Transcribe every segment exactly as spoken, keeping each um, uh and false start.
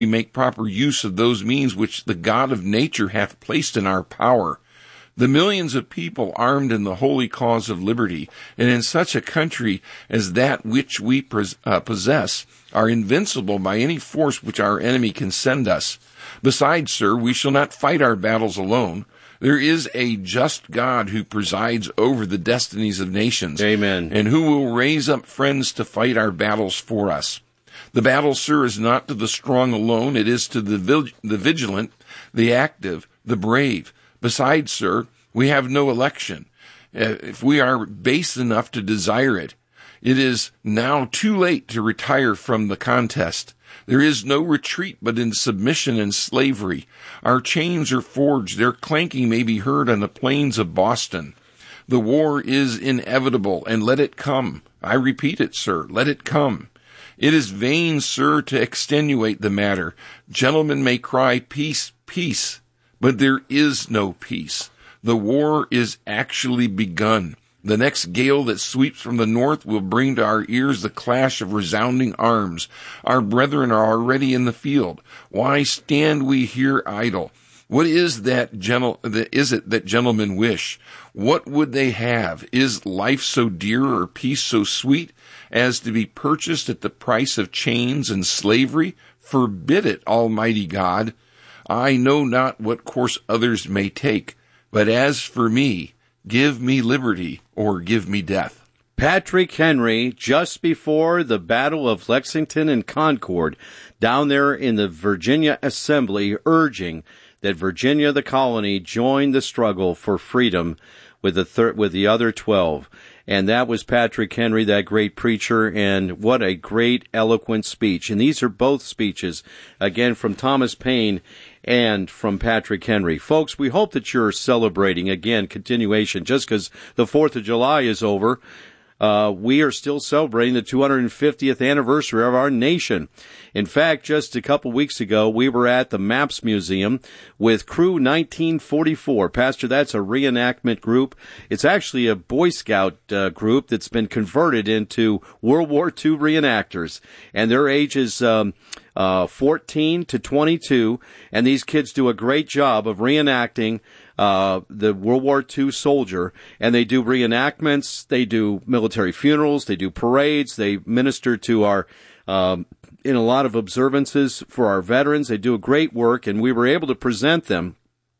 we make proper use of those means which the God of nature hath placed in our power. The millions of people armed in the holy cause of liberty, and in such a country as that which we pos- uh, possess, are invincible by any force which our enemy can send us. Besides, sir, we shall not fight our battles alone. There is a just God who presides over the destinies of nations. Amen. And who will raise up friends to fight our battles for us. The battle, sir, is not to the strong alone. It is to the, vig- the vigilant, the active, the brave. Besides, sir, we have no election. Uh, if we are base enough to desire it, it is now too late to retire from the contest. There is no retreat but in submission and slavery. Our chains are forged. Their clanking may be heard on the plains of Boston. The war is inevitable, and let it come. I repeat it, sir, let it come. It is vain, sir, to extenuate the matter. Gentlemen may cry, peace, peace, but there is no peace. The war is actually begun. The next gale that sweeps from the north will bring to our ears the clash of resounding arms. Our brethren are already in the field. Why stand we here idle? What is that gentle, is it that gentlemen wish? What would they have? Is life so dear or peace so sweet as to be purchased at the price of chains and slavery? Forbid it, Almighty God. I know not what course others may take, but as for me, give me liberty or give me death. Patrick Henry, just before the Battle of Lexington and Concord, down there in the Virginia Assembly, urging that Virginia, the colony, join the struggle for freedom with the thir- with the other twelve. And that was Patrick Henry, that great preacher, and what a great, eloquent speech. And these are both speeches, again, from Thomas Paine and from Patrick Henry. Folks, we hope that you're celebrating, again, continuation. Just because the fourth of July is over, uh, we are still celebrating the two hundred fiftieth anniversary of our nation. In fact, just a couple weeks ago, we were at the Maps Museum with Crew nineteen forty-four. Pastor, that's a reenactment group. It's actually a Boy Scout uh, group that's been converted into World War Two reenactors. And their age is um, uh, fourteen to twenty-two. And these kids do a great job of reenacting Uh, the World War Two soldier, and they do reenactments, they do military funerals, they do parades, they minister to our, um, in a lot of observances for our veterans. They do a great work, and we were able to present them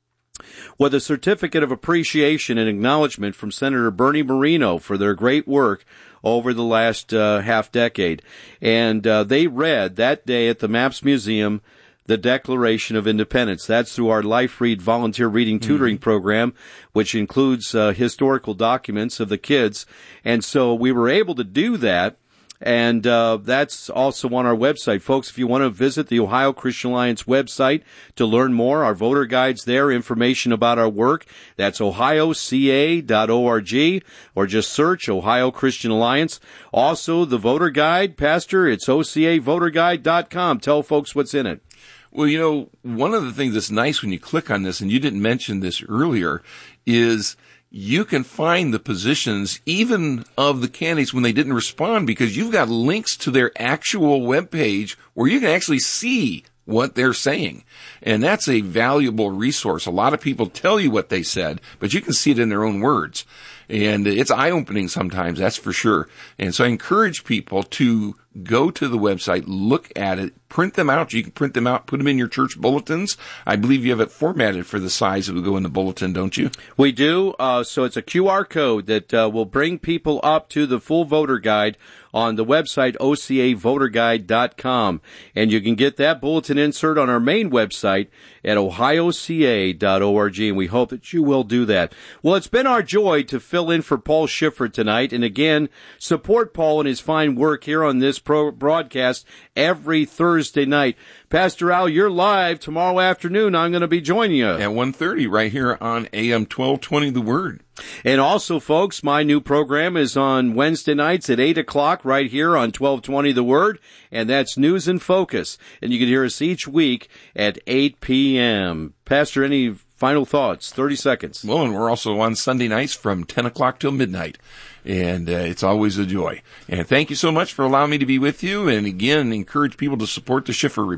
with a certificate of appreciation and acknowledgement from Senator Bernie Moreno for their great work over the last uh, half decade. And uh, they read that day at the Maps Museum the Declaration of Independence. That's through our Life Read volunteer reading tutoring mm-hmm. program, which includes uh, historical documents of the kids. And so we were able to do that, and uh, that's also on our website. Folks, if you want to visit the Ohio Christian Alliance website to learn more, our voter guide's there, information about our work. That's ohio c a dot org, or just search Ohio Christian Alliance. Also, the voter guide, Pastor, it's o c a voter guide dot com. Tell folks what's in it. Well, you know, one of the things that's nice when you click on this, and you didn't mention this earlier, is you can find the positions even of the candidates when they didn't respond, because you've got links to their actual webpage where you can actually see what they're saying. And that's a valuable resource. A lot of people tell you what they said, but you can see it in their own words. And it's eye-opening sometimes, that's for sure. And so I encourage people to go to the website, look at it, print them out. You can print them out, put them in your church bulletins. I believe you have it formatted for the size that would go in the bulletin, don't you? We do. Uh, so it's a Q R code that uh, will bring people up to the full voter guide on the website o c a voter guide dot com. And you can get that bulletin insert on our main website at ohio c a dot org, and we hope that you will do that. Well, it's been our joy to fill in for Paul Schiffer tonight, and again, support Paul and his fine work here on this pro- broadcast every Thursday night. Pastor Al, you're live tomorrow afternoon. I'm going to be joining you at one thirty right here on A M twelve twenty The Word. And also, folks, my new program is on Wednesday nights at eight o'clock right here on twelve twenty The Word, and that's News in Focus. And you can hear us each week at eight p.m. Pastor, any final thoughts? thirty seconds. Well, and we're also on Sunday nights from ten o'clock till midnight. And uh, it's always a joy. And thank you so much for allowing me to be with you. And again, encourage people to support the Schiffer Report.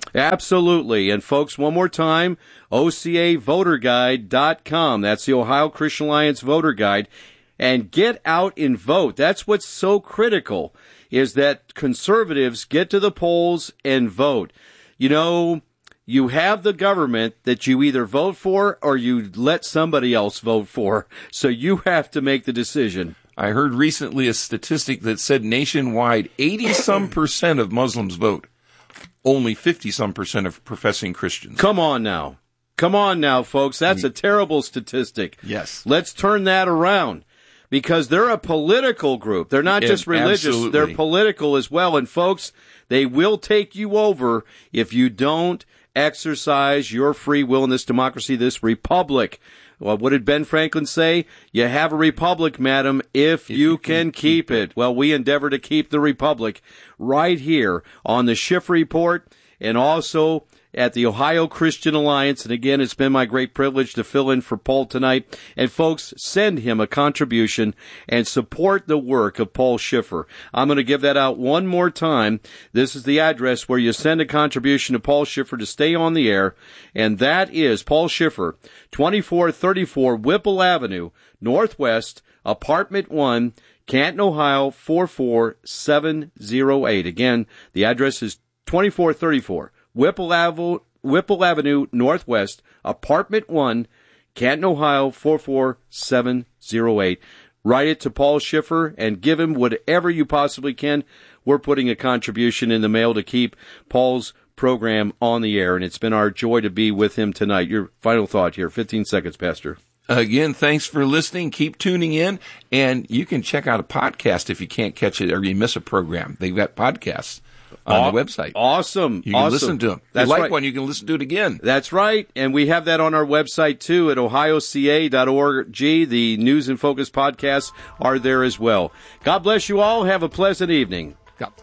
Absolutely. And folks, one more time, O C A voter guide dot com. That's the Ohio Christian Alliance Voter Guide. And get out and vote. That's what's so critical, is that conservatives get to the polls and vote. You know, you have the government that you either vote for or you let somebody else vote for. So you have to make the decision. I heard recently a statistic that said nationwide eighty-some percent of Muslims vote. Only fifty-some percent of professing Christians. Come on now. Come on now, folks. That's a terrible statistic. Yes. Let's turn that around. Because they're a political group. They're not just religious. Absolutely. They're political as well. And folks, they will take you over if you don't exercise your free will in this democracy, this republic. Well, what did Ben Franklin say? You have a republic, madam, if, if you, you can, can keep it. it. Well, we endeavor to keep the republic right here on the Schiff Report and also at the Ohio Christian Alliance. And again, it's been my great privilege to fill in for Paul tonight. And folks, send him a contribution and support the work of Paul Schiffer. I'm going to give that out one more time. This is the address where you send a contribution to Paul Schiffer to stay on the air. And that is Paul Schiffer, twenty-four thirty-four Whipple Avenue, Northwest, Apartment one, Canton, Ohio, four four seven zero eight. Again, the address is twenty-four thirty-four Whipple Avenue, Whipple Avenue, Northwest, Apartment one, Canton, Ohio, four four seven zero eight. Write it to Paul Schiffer and give him whatever you possibly can. We're putting a contribution in the mail to keep Paul's program on the air, and it's been our joy to be with him tonight. Your final thought here, fifteen seconds, Pastor. Again, thanks for listening. Keep tuning in, and you can check out a podcast if you can't catch it or you miss a program. They've got podcasts on the website. Awesome. You can awesome. listen to them. If That's you like right. one, you can listen to it again. That's right. And we have that on our website, too, at ohio c a dot org. The News and Focus podcasts are there as well. God bless you all. Have a pleasant evening. God.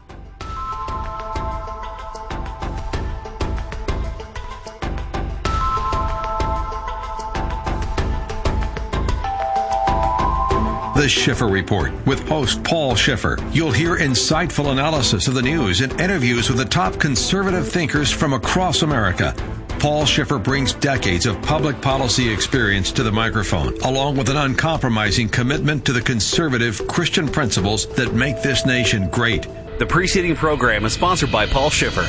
The Schiffer Report with host Paul Schiffer. You'll hear insightful analysis of the news and interviews with the top conservative thinkers from across America. Paul Schiffer brings decades of public policy experience to the microphone, along with an uncompromising commitment to the conservative Christian principles that make this nation great. The preceding program is sponsored by Paul Schiffer.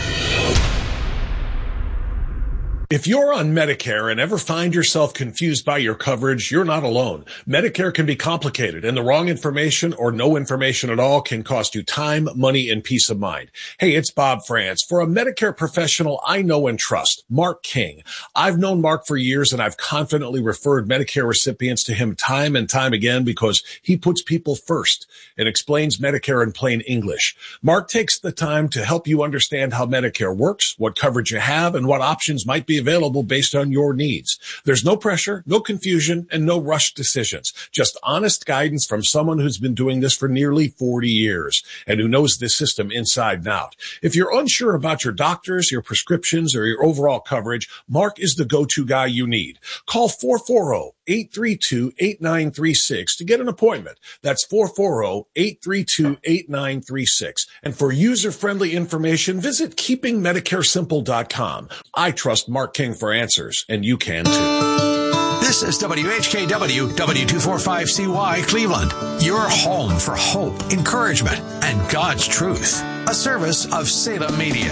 If you're on Medicare and ever find yourself confused by your coverage, you're not alone. Medicare can be complicated, and the wrong information or no information at all can cost you time, money, and peace of mind. Hey, it's Bob France. For a Medicare professional I know and trust, Mark King. I've known Mark for years, and I've confidently referred Medicare recipients to him time and time again because he puts people first and explains Medicare in plain English. Mark takes the time to help you understand how Medicare works, what coverage you have, and what options might be available based on your needs. There's no pressure, no confusion, and no rushed decisions. Just honest guidance from someone who's been doing this for nearly forty years and who knows this system inside and out. If you're unsure about your doctors, your prescriptions, or your overall coverage, Mark is the go-to guy you need. Call four four zero, eight three two, eight nine three six to get an appointment. That's four four zero, eight three two, eight nine three six. And for user-friendly information, visit keeping medicare simple dot com. I trust Mark King for answers, and you can too. This is W H K W, W two forty-five C Y, Cleveland. Your home for hope, encouragement, and God's truth. A service of Salem Media.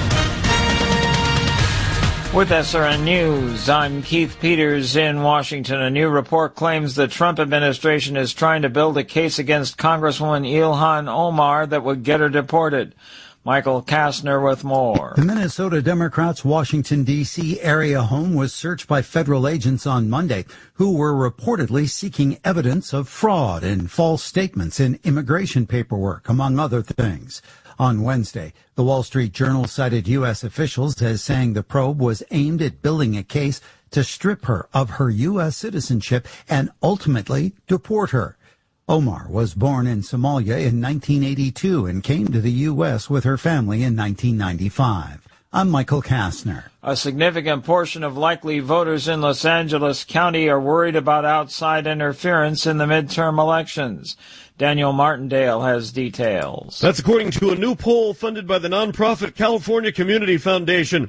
With S R N News, I'm Keith Peters in Washington. A new report claims the Trump administration is trying to build a case against Congresswoman Ilhan Omar that would get her deported. Michael Kastner with more. The Minnesota Democrats' Washington, D C area home was searched by federal agents on Monday who were reportedly seeking evidence of fraud and false statements in immigration paperwork, among other things. On Wednesday, the Wall Street Journal cited U S officials as saying the probe was aimed at building a case to strip her of her U S citizenship and ultimately deport her. Omar was born in Somalia in nineteen eighty-two and came to the U S with her family in nineteen ninety-five. I'm Michael Kastner. A significant portion of likely voters in Los Angeles County are worried about outside interference in the midterm elections. Daniel Martindale has details. That's according to a new poll funded by the nonprofit California Community Foundation.